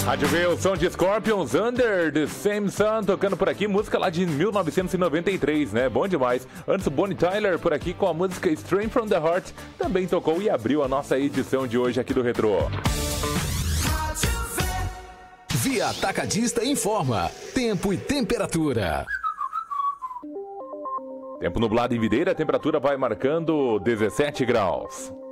Rádio V, o som de Scorpions, Under the Same Sun, tocando por aqui, música lá de 1993, né? Bom demais. Antes, o Bonnie Tyler por aqui com a música Straight from the Heart, também tocou e abriu a nossa edição de hoje aqui do Retrô. Via Atacadista informa tempo e temperatura. Tempo nublado em Videira, a temperatura vai marcando 17 graus.